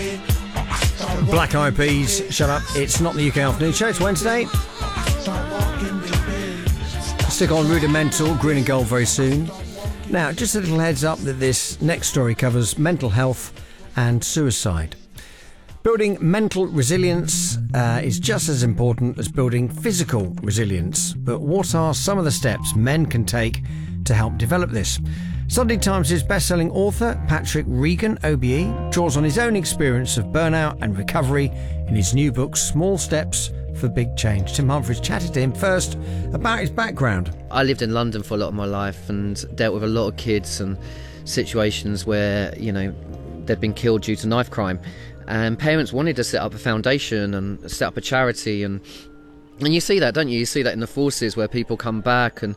Black Eyed Peas, shut up. It's not the UK Afternoon Show, it's Wednesday. Stick on Rudimental, Green and Gold very soon. Now, just a little heads up that this next story covers mental health and suicide. Building mental resilience is just as important as building physical resilience. But what are some of the steps men can take to help develop this? Sunday Times' best-selling author, Patrick Regan, OBE, draws on his own experience of burnout and recovery in his new book, Small Steps for Big Change. Tim Humphries chatted to him first about his background. I lived in London for a lot of my life and dealt with a lot of kids and situations where, you know, they'd been killed due to knife crime. And parents wanted to set up a foundation and set up a charity, and you see that, don't you? You see that in the forces where people come back, and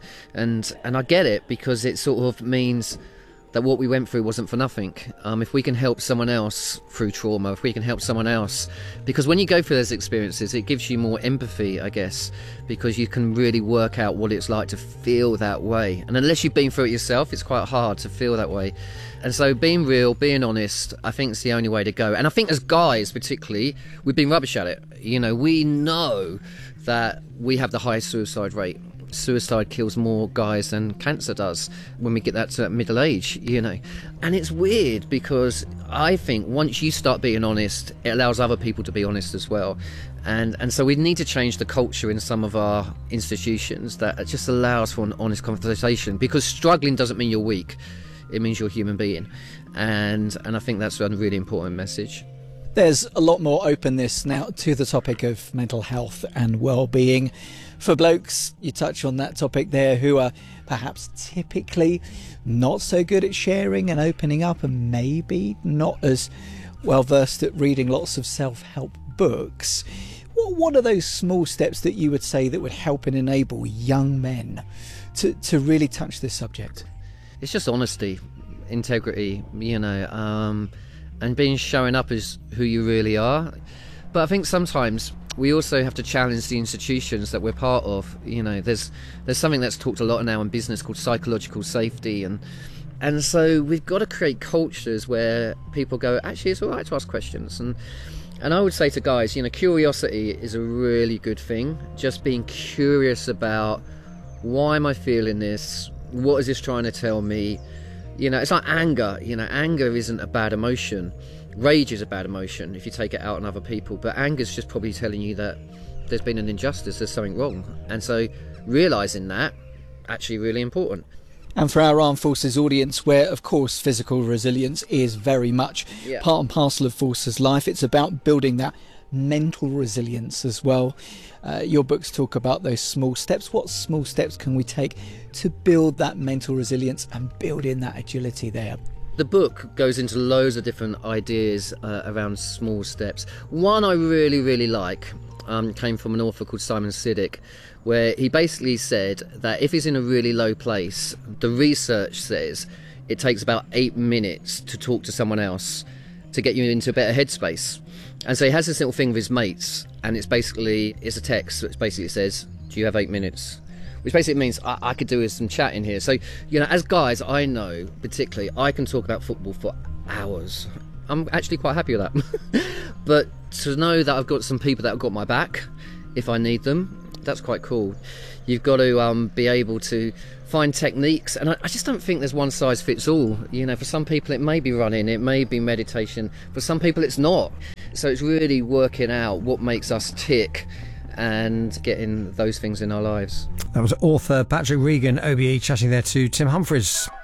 I get it, because it sort of means that what we went through wasn't for nothing. If we can help someone else through trauma, if we can help someone else, because when you go through those experiences, it gives you more empathy, I guess, because you can really work out what it's like to feel that way. And unless you've been through it yourself, it's quite hard to feel that way. And so being real, being honest, I think is the only way to go. And I think as guys particularly, we've been rubbish at it. You know, we know that we have the highest suicide rate. Suicide kills more guys than cancer does when we get that to middle age, you know. And it's weird, because I think once you start being honest, it allows other people to be honest as well. And so we need to change the culture in some of our institutions that just allows for an honest conversation, because struggling doesn't mean you're weak. It means you're a human being. And I think that's a really important message. There's a lot more openness now to the topic of mental health and well-being. For blokes, you touch on that topic there, who are perhaps typically not so good at sharing and opening up, and maybe not as well versed at reading lots of self-help books. What are those small steps that you would say that would help and enable young men to really touch this subject? It's just honesty, integrity, you know, and showing up as who you really are. But I think sometimes we also have to challenge the institutions that we're part of. You know, there's something that's talked a lot now in business called psychological safety, and so we've got to create cultures where people go, actually, it's all right to ask questions. And I would say to guys, you know, curiosity is a really good thing. Just being curious about, why am I feeling this? What is this trying to tell me? You know, it's like anger. You know, anger isn't a bad emotion. Rage is a bad emotion if you take it out on other people, but anger's just probably telling you that there's been an injustice, there's something wrong. And so realising that, actually really important. And for our armed forces audience, where of course physical resilience is very much part and parcel of forces life, it's about building that mental resilience as well. Your books talk about those small steps. What small steps can we take to build that mental resilience and build in that agility there? The book goes into loads of different ideas around small steps. One I really, really like came from an author called Simon Sinek, where he basically said that if he's in a really low place, the research says it takes about 8 minutes to talk to someone else to get you into a better headspace. And so he has this little thing with his mates, and it's a text that basically says, do you have 8 minutes? Which basically means I could do with some chat in here. So, you know, as guys, I know particularly I can talk about football for hours. I'm actually quite happy with that. But to know that I've got some people that have got my back if I need them, that's quite cool. You've got to be able to find techniques, and I just don't think there's one size fits all. You know, for some people it may be running, it may be meditation, for some people it's not. So it's really working out what makes us tick and getting those things in our lives. That was author Patrick Regan, OBE, chatting there to Tim Humphries.